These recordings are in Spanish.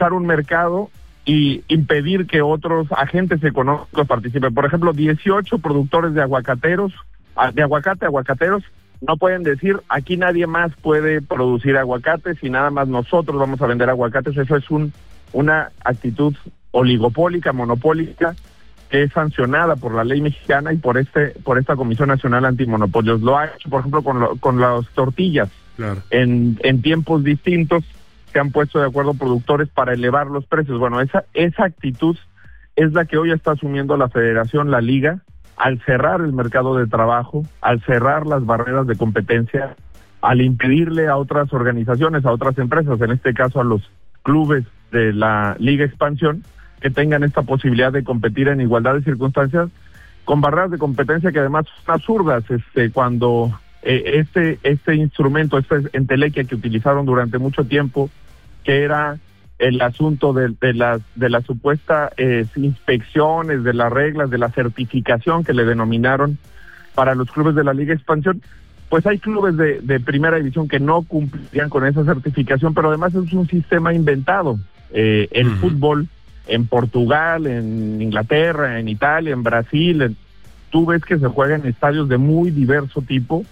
dar un mercado y impedir que otros agentes económicos participen. Por ejemplo, 18 productores de aguacateros, aguacateros, no pueden decir, aquí nadie más puede producir aguacates y nada más nosotros vamos a vender aguacates. Eso es una actitud oligopólica, monopólica, que es sancionada por la ley mexicana y por esta Comisión Nacional Antimonopolios. Lo ha hecho, por ejemplo, con las tortillas. Claro. En tiempos distintos se han puesto de acuerdo productores para elevar los precios. Bueno, esa actitud es la que hoy está asumiendo la Federación, la Liga, al cerrar el mercado de trabajo, al cerrar las barreras de competencia, al impedirle a otras organizaciones, a otras empresas, en este caso a los clubes de la Liga Expansión, que tengan esta posibilidad de competir en igualdad de circunstancias, con barreras de competencia que además son absurdas, cuando este instrumento, esta entelequia que utilizaron durante mucho tiempo, que era el asunto de las supuestas inspecciones, de las reglas, de la certificación que le denominaron para los clubes de la Liga Expansión, pues hay clubes de primera división que no cumplirían con esa certificación, pero además es un sistema inventado. El fútbol en Portugal, en Inglaterra, en Italia, en Brasil, tú ves que se juega en estadios de muy diverso tipo,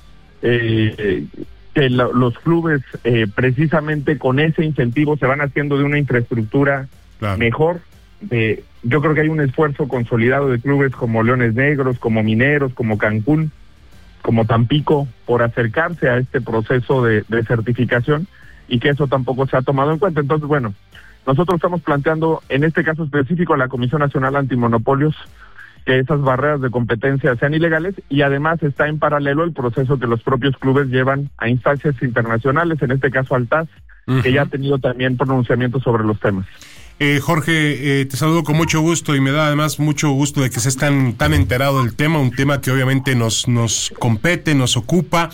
que los clubes precisamente con ese incentivo se van haciendo de una infraestructura mejor. Yo creo que hay un esfuerzo consolidado de clubes como Leones Negros, como Mineros, como Cancún, como Tampico, por acercarse a este proceso de certificación, y que eso tampoco se ha tomado en cuenta. Entonces, bueno, nosotros estamos planteando, en este caso específico, a la Comisión Nacional Antimonopolios, que esas barreras de competencia sean ilegales, y además está en paralelo el proceso que los propios clubes llevan a instancias internacionales, en este caso al TAS, que ya ha tenido también pronunciamientos sobre los temas. Jorge, te saludo con mucho gusto y me da además mucho gusto de que estés tan enterado del tema, un tema que obviamente nos compete, nos ocupa.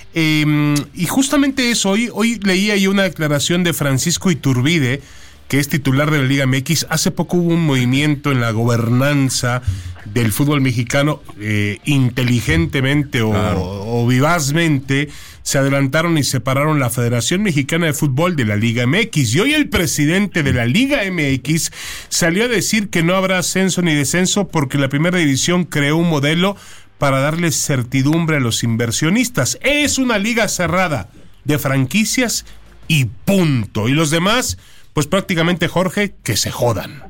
Y justamente eso, hoy leí ahí una declaración de Francisco Iturbide, que es titular de la Liga MX. Hace poco hubo un movimiento en la gobernanza del fútbol mexicano, inteligentemente o vivazmente, se adelantaron y separaron la Federación Mexicana de Fútbol de la Liga MX. Y hoy el presidente de la Liga MX salió a decir que no habrá ascenso ni descenso porque la primera división creó un modelo para darle certidumbre a los inversionistas. Es una liga cerrada de franquicias y punto. Y los demás, pues prácticamente, Jorge, que se jodan.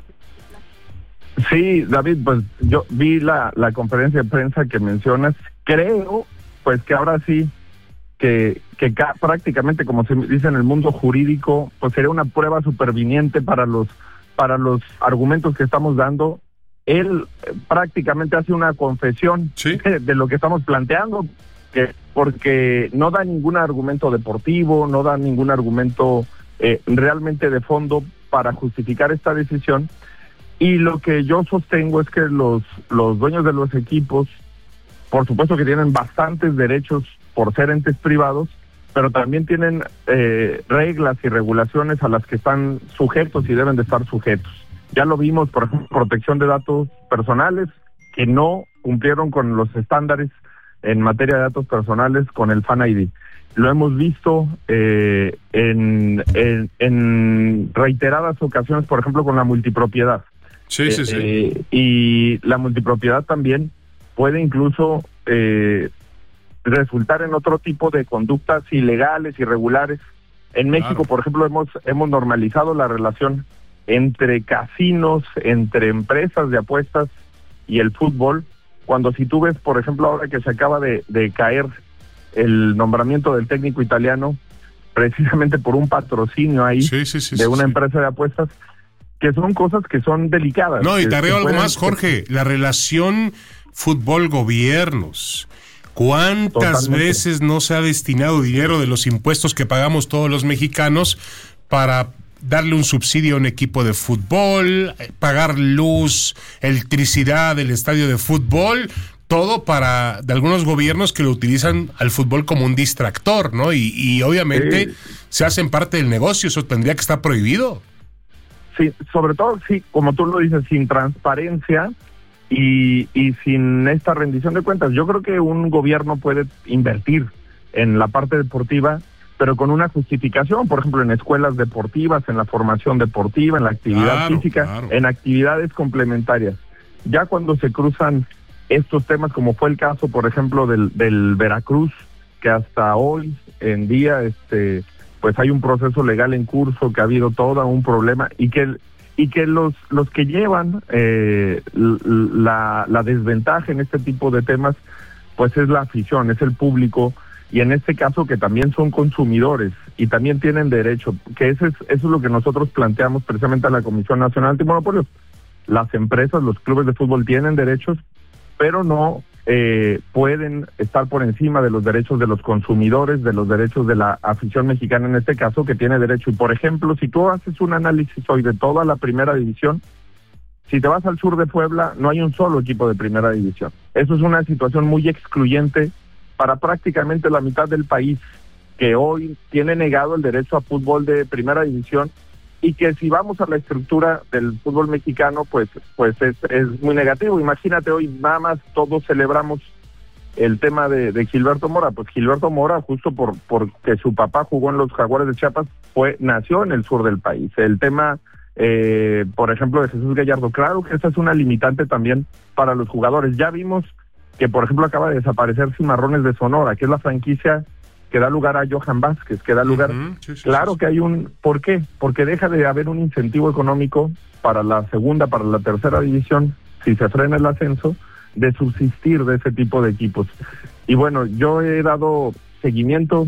Sí, David, pues yo vi la conferencia de prensa que mencionas. Creo, pues que ahora sí, que prácticamente, como se dice en el mundo jurídico, pues sería una prueba superviniente para los argumentos que estamos dando. Él prácticamente hace una confesión de lo que estamos planteando, porque no da ningún argumento deportivo, no da ningún argumento realmente de fondo para justificar esta decisión. Y lo que yo sostengo es que los dueños de los equipos, por supuesto que tienen bastantes derechos por ser entes privados, pero también tienen reglas y regulaciones a las que están sujetos y deben de estar sujetos. Ya lo vimos, por ejemplo, protección de datos personales, que no cumplieron con los estándares en materia de datos personales con el Fan ID. Lo hemos visto en reiteradas ocasiones, por ejemplo, con la multipropiedad. Sí. Y la multipropiedad también puede incluso resultar en otro tipo de conductas ilegales, irregulares. En México, por ejemplo, hemos normalizado la relación entre casinos, entre empresas de apuestas y el fútbol, cuando si tú ves, por ejemplo, ahora que se acaba de caer el nombramiento del técnico italiano, precisamente por un patrocinio ahí de una empresa de apuestas, que son cosas que son delicadas. No, y te agrego algo más, Jorge, la relación fútbol-gobiernos. ¿Cuántas veces no se ha destinado dinero de los impuestos que pagamos todos los mexicanos para darle un subsidio a un equipo de fútbol, pagar luz, electricidad del estadio de fútbol, todo de algunos gobiernos que lo utilizan al fútbol como un distractor, ¿no? Y obviamente se hacen parte del negocio, eso tendría que estar prohibido. Sí, sobre todo, sí, como tú lo dices, sin transparencia y sin esta rendición de cuentas. Yo creo que un gobierno puede invertir en la parte deportiva pero con una justificación, por ejemplo, en escuelas deportivas, en la formación deportiva, en la actividad física, en actividades complementarias. Ya cuando se cruzan estos temas, como fue el caso, por ejemplo, del Veracruz, que hasta hoy en día pues hay un proceso legal en curso, que ha habido todo un problema, y que los que llevan la desventaja en este tipo de temas, pues es la afición, es el público, y en este caso que también son consumidores y también tienen derecho, que eso es lo que nosotros planteamos precisamente a la Comisión Nacional Antimonopolios. Las empresas, los clubes de fútbol tienen derechos, pero no pueden estar por encima de los derechos de los consumidores, de los derechos de la afición mexicana en este caso, que tiene derecho. Y por ejemplo, si tú haces un análisis hoy de toda la primera división, si te vas al sur de Puebla, no hay un solo equipo de primera división. Eso es una situación muy excluyente para prácticamente la mitad del país, que hoy tiene negado el derecho a fútbol de primera división, y que si vamos a la estructura del fútbol mexicano, pues es muy negativo. Imagínate, hoy nada más todos celebramos el tema de Gilberto Mora. Pues Gilberto Mora, justo porque su papá jugó en los Jaguares de Chiapas, nació en el sur del país. El tema, por ejemplo, de Jesús Gallardo, claro que esa es una limitante también para los jugadores. Ya vimos que, por ejemplo, acaba de desaparecer Cimarrones de Sonora, que es la franquicia que da lugar a Johan Vázquez, que da lugar... Claro que hay ¿por qué? Porque deja de haber un incentivo económico para la segunda, para la tercera división, si se frena el ascenso, de subsistir de ese tipo de equipos. Y bueno, yo he dado seguimiento,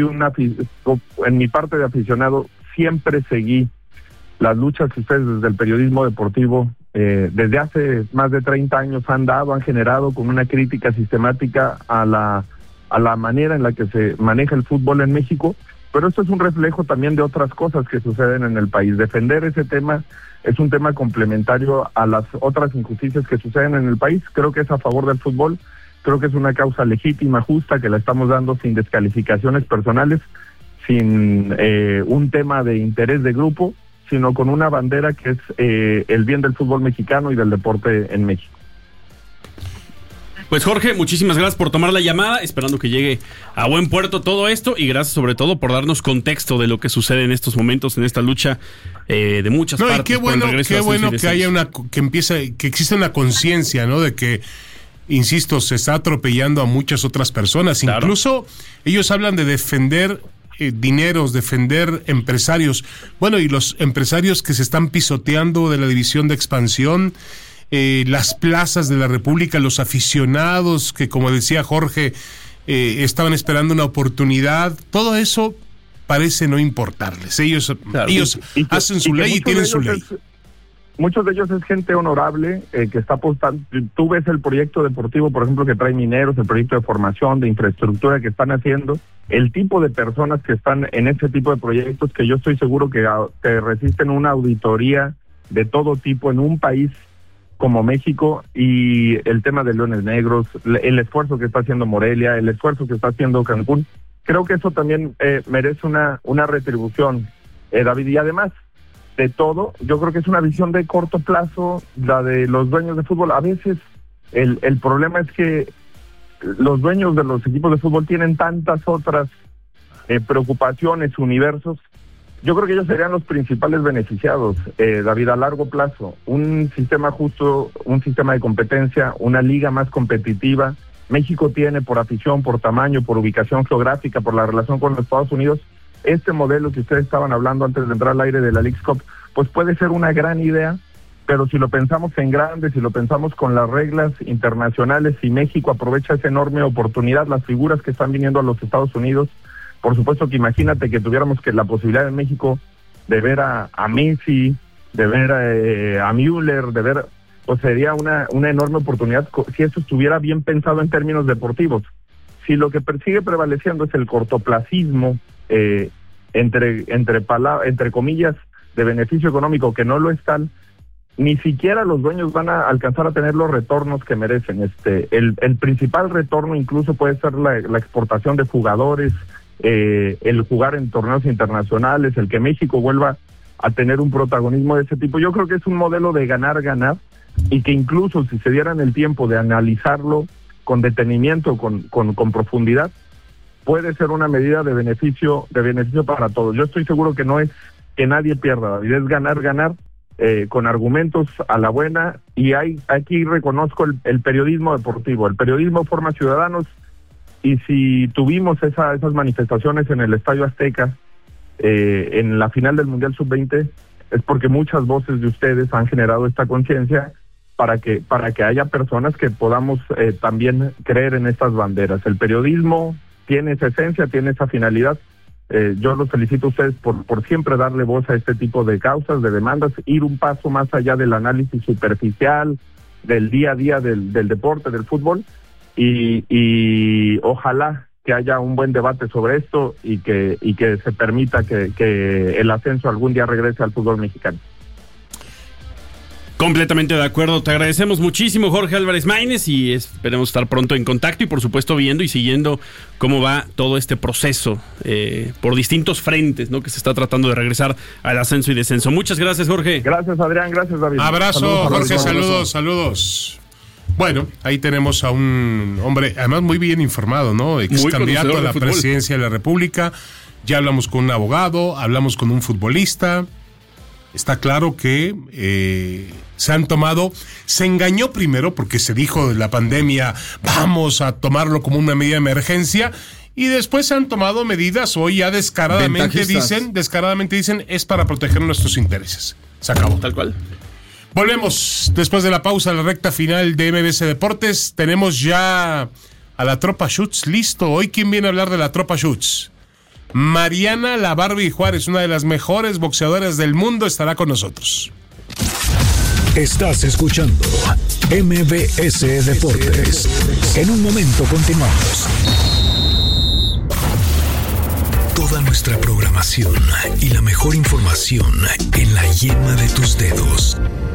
en mi parte de aficionado, siempre seguí las luchas que ustedes desde el periodismo deportivo, desde hace más de 30 años han generado con una crítica sistemática a la manera en la que se maneja el fútbol en México, pero esto es un reflejo también de otras cosas que suceden en el país. Defender ese tema es un tema complementario a las otras injusticias que suceden en el país. Creo que es a favor del fútbol, creo que es una causa legítima, justa, que la estamos dando sin descalificaciones personales, sin un tema de interés de grupo, sino con una bandera que es el bien del fútbol mexicano y del deporte en México. Pues Jorge, muchísimas gracias por tomar la llamada, esperando que llegue a buen puerto todo esto, y gracias sobre todo por darnos contexto de lo que sucede en estos momentos, en esta lucha de muchas partes. Y qué bueno que haya que exista una conciencia, ¿no? De que, insisto, se está atropellando a muchas otras personas. Claro. Incluso ellos hablan de defender dineros, defender empresarios. Bueno, y los empresarios que se están pisoteando de la división de expansión, las plazas de la República, los aficionados que, como decía Jorge, estaban esperando una oportunidad, todo eso parece no importarles. Ellos hacen su ley y tienen su ley. Muchos de ellos es gente honorable que está apostando. Tú ves el proyecto deportivo, por ejemplo, que trae Mineros, el proyecto de formación, de infraestructura que están haciendo, el tipo de personas que están en ese tipo de proyectos, que yo estoy seguro que resisten una auditoría de todo tipo en un país como México, y el tema de Leones Negros, el esfuerzo que está haciendo Morelia, el esfuerzo que está haciendo Cancún, creo que eso también merece una retribución, David, y además de todo, yo creo que es una visión de corto plazo, la de los dueños de fútbol. A veces el problema es que los dueños de los equipos de fútbol tienen tantas otras preocupaciones, universos. Yo creo que ellos serían los principales beneficiados, David, a largo plazo. Un sistema justo, un sistema de competencia, una liga más competitiva. México tiene, por afición, por tamaño, por ubicación geográfica, por la relación con los Estados Unidos, este modelo que ustedes estaban hablando antes de entrar al aire de la Leagues Cup, pues puede ser una gran idea, pero si lo pensamos en grande, si lo pensamos con las reglas internacionales, si México aprovecha esa enorme oportunidad, las figuras que están viniendo a los Estados Unidos, por supuesto que imagínate que tuviéramos la posibilidad en México de ver a Messi, de ver a Müller, de ver, pues sería una enorme oportunidad si eso estuviera bien pensado en términos deportivos. Si lo que sigue prevaleciendo es el cortoplacismo, entre comillas, de beneficio económico, que no lo es tal, ni siquiera los dueños van a alcanzar a tener los retornos que merecen. El principal retorno incluso puede ser la exportación de jugadores, el jugar en torneos internacionales, el que México vuelva a tener un protagonismo de ese tipo. Yo creo que es un modelo de ganar, y que incluso si se dieran el tiempo de analizarlo con detenimiento, con profundidad, puede ser una medida de beneficio para todos. Yo estoy seguro que no es que nadie pierda, David, es ganar, con argumentos a la buena, y aquí reconozco el periodismo deportivo. El periodismo forma ciudadanos, y si tuvimos esas manifestaciones en el Estadio Azteca en la final del Mundial Sub-20, es porque muchas voces de ustedes han generado esta conciencia para que haya personas que podamos también creer en estas banderas. El periodismo tiene esa esencia, tiene esa finalidad. Yo los felicito a ustedes por siempre darle voz a este tipo de causas, de demandas, ir un paso más allá del análisis superficial, del día a día del deporte, del fútbol, y ojalá que haya un buen debate sobre esto y que se permita que el ascenso algún día regrese al fútbol mexicano. Completamente de acuerdo. Te agradecemos muchísimo, Jorge Álvarez Maínez, y esperemos estar pronto en contacto y, por supuesto, viendo y siguiendo cómo va todo este proceso por distintos frentes, ¿no?, que se está tratando de regresar al ascenso y descenso. Muchas gracias, Jorge. Gracias, Adrián. Gracias, David. Abrazo, Jorge. Saludos. Bueno, ahí tenemos a un hombre, además muy bien informado, ¿no? Ex candidato a la presidencia de la República. Ya hablamos con un abogado, hablamos con un futbolista. Está claro que se engañó primero porque se dijo de la pandemia, vamos a tomarlo como una medida de emergencia, y después se han tomado medidas, hoy ya descaradamente dicen, es para proteger nuestros intereses. Se acabó. Tal cual. Volvemos después de la pausa a la recta final de MBC Deportes. Tenemos ya a la Tropa Schutz listo. Hoy, ¿quién viene a hablar de la Tropa Schutz? Mariana La Barbie Juárez, una de las mejores boxeadoras del mundo, estará con nosotros. Estás escuchando MBS Deportes. En un momento continuamos. Toda nuestra programación y la mejor información en la yema de tus dedos.